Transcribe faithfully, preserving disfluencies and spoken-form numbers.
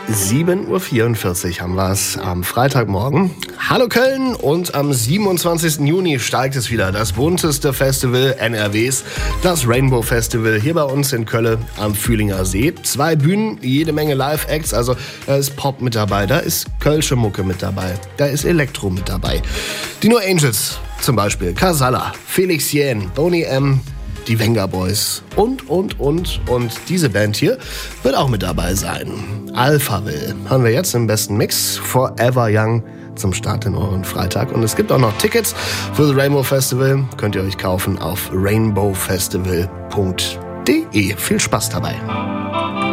sieben Uhr vierundvierzig haben wir es am Freitagmorgen. Hallo Köln, und am siebenundzwanzigsten Juni steigt es wieder. Das bunteste Festival N R Ws, das Rainbow Festival hier bei uns in Köln am Fühlinger See. Zwei Bühnen, jede Menge Live-Acts, also da ist Pop mit dabei, da ist kölsche Mucke mit dabei, da ist Elektro mit dabei. Die No Angels zum Beispiel, Casalla, Felix Jähn, Boney M., die Venga Boys und, und, und. Und diese Band hier wird auch mit dabei sein. Alphaville haben wir jetzt im besten Mix. Forever Young zum Start in euren Freitag. Und es gibt auch noch Tickets für das Rainbow Festival. Könnt ihr euch kaufen auf rainbow festival punkt de. Viel Spaß dabei.